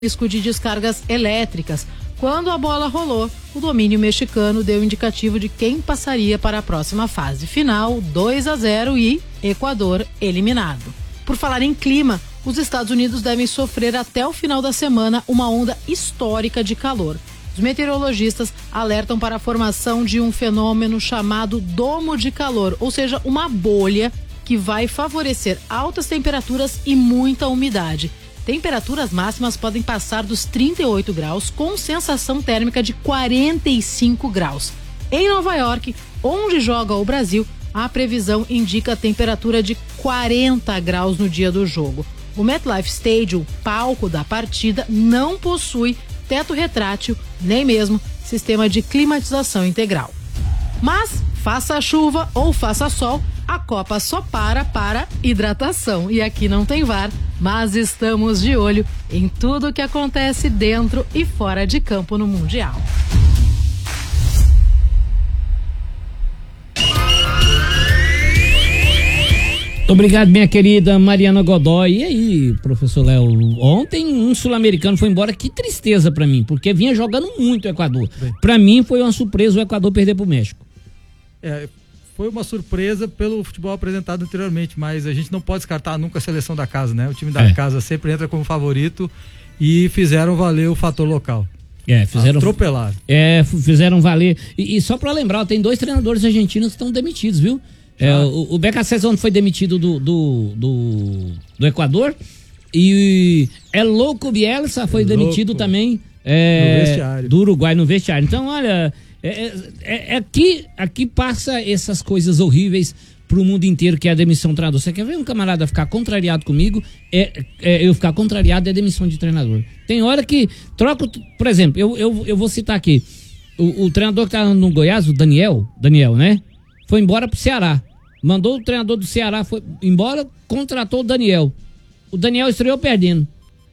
risco de descargas elétricas. Quando a bola rolou, o domínio mexicano deu indicativo de quem passaria para a próxima fase final, 2-0 e Equador eliminado. Por falar em clima, os Estados Unidos devem sofrer até o final da semana uma onda histórica de calor. Os meteorologistas alertam para a formação de um fenômeno chamado domo de calor, ou seja, uma bolha que vai favorecer altas temperaturas e muita umidade. Temperaturas máximas podem passar dos 38 graus, com sensação térmica de 45 graus. Em Nova York, onde joga o Brasil, a previsão indica a temperatura de 40 graus no dia do jogo. O MetLife Stadium, palco da partida, não possui teto retrátil, nem mesmo sistema de climatização integral. Mas, faça chuva ou faça sol, a Copa só para hidratação. E aqui não tem VAR, mas estamos de olho em tudo o que acontece dentro e fora de campo no Mundial. Obrigado, minha querida Mariana Godoy. E aí, professor Léo, ontem um sul-americano foi embora, que tristeza pra mim, porque vinha jogando muito o Equador. Pra mim foi uma surpresa o Equador perder pro México. Foi uma surpresa pelo futebol apresentado anteriormente, mas a gente não pode descartar nunca a seleção da casa, né? O time da casa sempre entra como favorito e fizeram valer o fator local. Atropelaram. Fizeram valer. E só pra lembrar, tem 2 treinadores argentinos que estão demitidos, viu? O BKSS ontem foi demitido do Equador e Louco Bielsa foi demitido também do Uruguai no vestiário. Então, olha, aqui passa essas coisas horríveis pro mundo inteiro, que é a demissão do treinador. Você quer ver um camarada ficar contrariado comigo? Eu ficar contrariado é demissão de treinador. Tem hora que troca, por exemplo, eu vou citar aqui, o treinador que tá no Goiás, o Daniel, né? Foi embora pro Ceará. Mandou o treinador do Ceará, foi embora, contratou o Daniel. O Daniel estreou perdendo.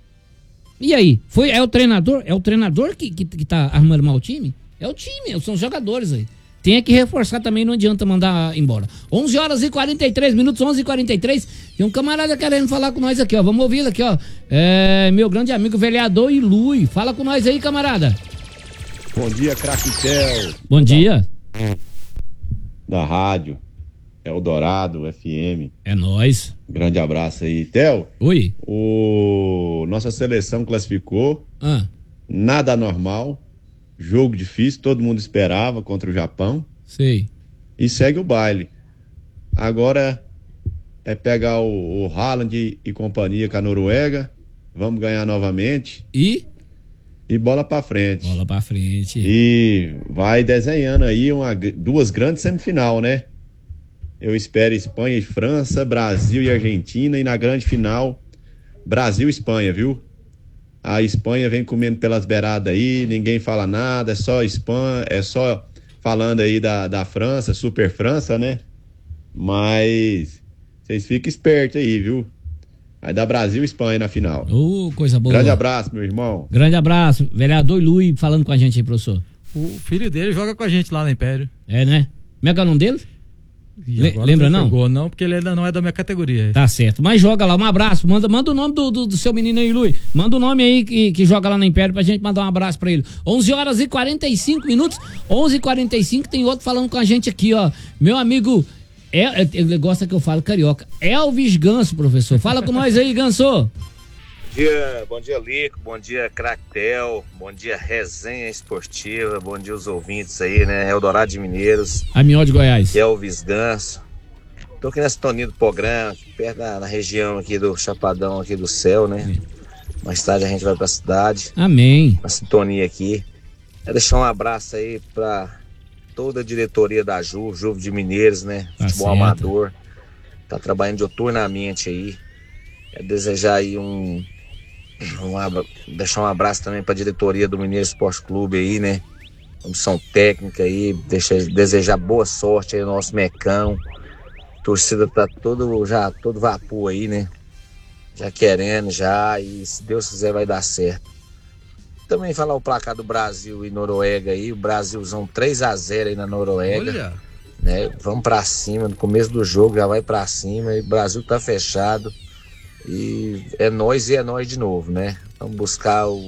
E aí? É o treinador que tá armando mal o time? É o time, são os jogadores aí. Tem que reforçar também, não adianta mandar embora. 11h43, 11h43. Tem um camarada querendo falar com nós aqui, ó. Vamos ouvir aqui, ó. Meu grande amigo vereador Ilui. Fala com nós aí, camarada. Bom dia, craque Tel. Bom dia. Da rádio Eldorado FM. É nóis. Grande abraço aí, Tel. Oi. Nossa seleção classificou. Nada normal. Jogo difícil, todo mundo esperava contra o Japão. Sei. E segue o baile. Agora é pegar o Haaland e companhia com a Noruega. Vamos ganhar novamente. E bola pra frente. Bola pra frente. E vai desenhando aí 2 grandes semifinal, né? Eu espero Espanha e França, Brasil e Argentina, e na grande final, Brasil e Espanha, viu? A Espanha vem comendo pelas beiradas aí, ninguém fala nada, é só Espanha, é só falando aí da França, Super França, né? Mas vocês fiquem espertos aí, viu? Vai dar Brasil e Espanha na final. Coisa boa. Grande abraço, meu irmão. Grande abraço. Vereador Lui falando com a gente aí, professor. O filho dele joga com a gente lá no Império. É, né? Como é que é o nome dele? Lembra não? Jogou, não, porque ele ainda não é da minha categoria. Tá certo, mas joga lá, um abraço, manda o nome do seu menino aí, Lui. Manda o nome aí que joga lá no Império pra gente mandar um abraço pra ele. 11h45, 11h45, tem outro falando com a gente aqui, ó. Meu amigo, ele gosta que eu falo carioca, Elvis Ganso, professor. Fala com nós aí, Ganso. Bom dia, Lico, bom dia, Cractel, bom dia, Resenha Esportiva, bom dia os ouvintes aí, né, Eldorado de Mineiros. Amiol de Goiás. Elvis Ganso. Tô aqui na sintonia do programa, aqui perto da região aqui do Chapadão, aqui do céu, né. Mais tarde a gente vai pra cidade. Amém. Na sintonia aqui. Quero deixar um abraço aí pra toda a diretoria da Juve de Mineiros, né, futebol amador. Tá trabalhando dioturnamente aí. Quero desejar aí deixar um abraço também para a diretoria do Mineiro Esporte Clube aí, né? Comissão técnica aí, desejar boa sorte aí ao nosso Mecão. A torcida tá todo vapor aí, né? Já querendo, e se Deus quiser vai dar certo. Também falar o placar do Brasil e Noruega aí, o Brasilzão 3-0 aí na Noruega. Olha. Né? Vamos pra cima, no começo do jogo já vai pra cima, e o Brasil tá fechado. E é nós de novo, né? Vamos buscar